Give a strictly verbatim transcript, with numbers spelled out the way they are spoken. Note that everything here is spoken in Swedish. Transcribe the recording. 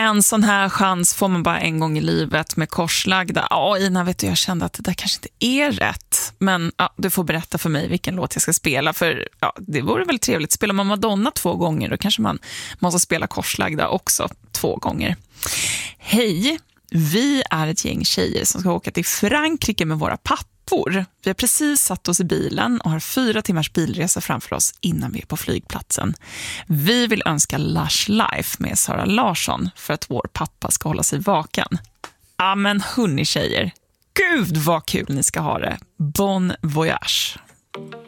en sån här chans får man bara en gång i livet med korslagda. Ja, Ina, vet du, jag kände att det där kanske inte är rätt. Men ja, du får berätta för mig vilken låt jag ska spela. För ja, det vore väl trevligt. Spelar man Madonna två gånger, då kanske man måste spela korslagda också två gånger. Hej, vi är ett gäng tjejer som ska åka till Frankrike med våra pappor. Vi har precis satt oss i bilen och har fyra timmars bilresa framför oss innan vi är på flygplatsen. Vi vill önska Lush Life med Sara Larsson för att vår pappa ska hålla sig vaken. Ja, men hörni tjejer, gud vad kul ni ska ha det. Bon voyage!